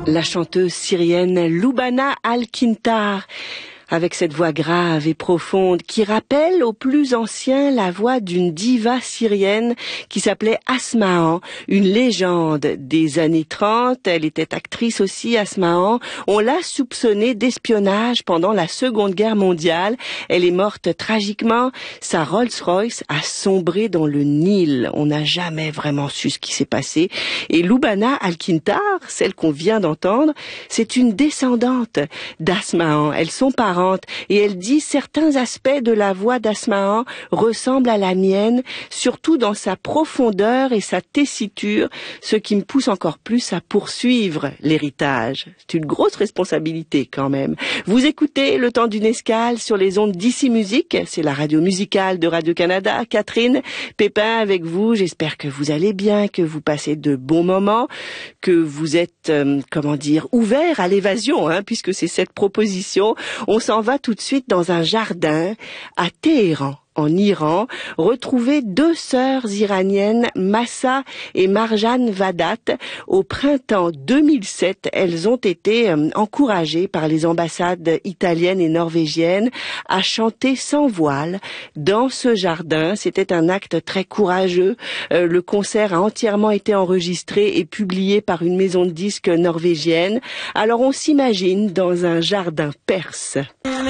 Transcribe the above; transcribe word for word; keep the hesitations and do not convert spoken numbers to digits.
La chanteuse syrienne Loubana Al-Kintar, avec cette voix grave et profonde qui rappelle aux plus anciens la voix d'une diva syrienne qui s'appelait Asma'an, une légende des années trente. Elle était actrice aussi, Asma'an. On l'a soupçonnée d'espionnage pendant la Seconde Guerre mondiale. Elle est morte tragiquement. Sa Rolls-Royce a sombré dans le Nil. On n'a jamais vraiment su ce qui s'est passé. Et Loubana Al-Kintar, celle qu'on vient d'entendre, c'est une descendante d'Asma'an. Elles sont parentes. Et elle dit certains aspects de la voix d'Asma'an ressemblent à la mienne, surtout dans sa profondeur et sa tessiture, ce qui me pousse encore plus à poursuivre l'héritage. C'est une grosse responsabilité quand même. Vous écoutez Le Temps d'une escale sur les ondes d'Ici Musique, c'est la radio musicale de Radio-Canada. Catherine Pépin avec vous, j'espère que vous allez bien, que vous passez de bons moments, que vous êtes, euh, comment dire, ouvert à l'évasion, hein, puisque c'est cette proposition. On s'en va tout de suite dans un jardin à Téhéran, en Iran, retrouver deux sœurs iraniennes, Massa et Marjan Vadat. Au printemps deux mille sept, elles ont été euh, encouragées par les ambassades italiennes et norvégiennes à chanter sans voile dans ce jardin. C'était un acte très courageux. Euh, le concert a entièrement été enregistré et publié par une maison de disques norvégienne. Alors on s'imagine dans un jardin perse.